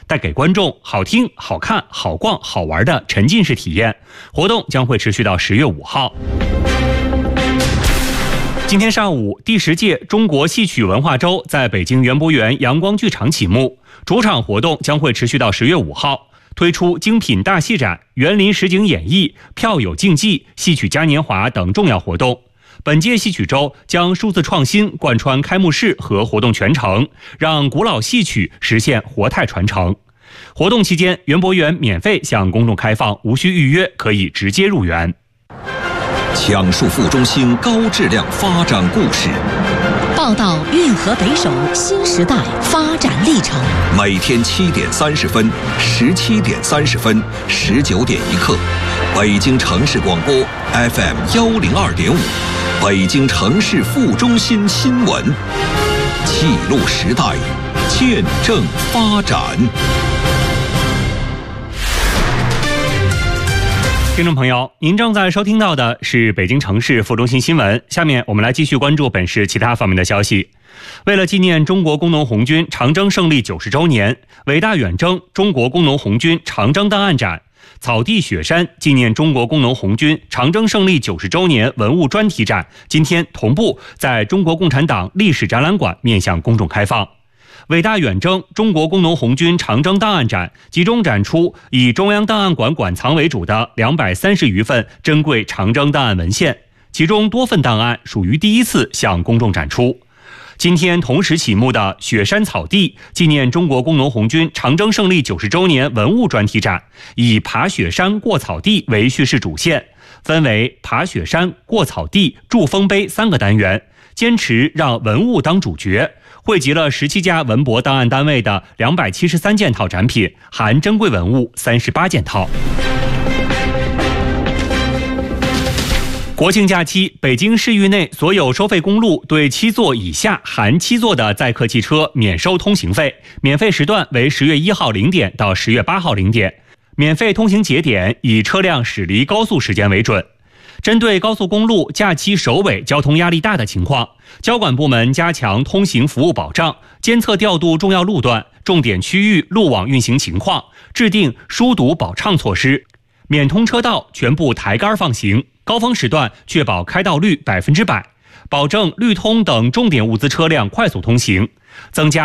带给观众好听、好看、好逛、好玩的沉浸式体验。活动将会持续到10月5号。今天上午，第10届中国戏曲文化周在北京园博园阳光剧场启幕，主场活动将会持续到10月5号，推出精品大戏展、园林实景演绎、票友竞技、戏曲嘉年华等重要活动。本届戏曲周将数字创新贯穿开幕式和活动全程，让古老戏曲实现活态传承。活动期间，园博园免费向公众开放，无需预约，可以直接入园。 讲述副中心高质量发展故事， 报道运河北首新时代发展历程。 每天7点30分、17点30分、19点1刻，北京城市广播 FM 102.5，北京城市副中心新闻，记录时代，见证发展。 听众朋友，您正在收听到的是北京城市副中心新闻。下面我们来继续关注本市其他方面的消息。为了纪念中国工农红军长征胜利90周年，伟大远征中国工农红军长征档案展、草地雪山纪念中国工农红军长征胜利90周年文物专题展今天同步在中国共产党历史展览馆面向公众开放。伟大远征中国工农红军长征档案展集中展出以中央档案馆馆藏为主的230余份珍贵长征档案文献，其中多份档案属于第一次向公众展出。今天同时启幕的雪山草地纪念中国工农红军长征胜利90周年文物专题展，以爬雪山过草地为叙事主线，分为爬雪山、过草地、筑丰碑3个单元，坚持让文物当主角，汇集了17家文博档案单位的273件套展品，含珍贵文物38件套。国庆假期，北京市域内所有收费公路对7座以下含7座的载客汽车免收通行费，免费时段为10月1号0点到10月8号0点，免费通行节点以车辆驶离高速时间为准。针对高速公路假期首尾交通压力大的情况，交管部门加强通行服务保障，监测调度重要路段、重点区域路网运行情况，制定疏堵保畅措施，免通车道全部抬杆放行，高峰时段确保开道率100%，保证绿通等重点物资车辆快速通行，增加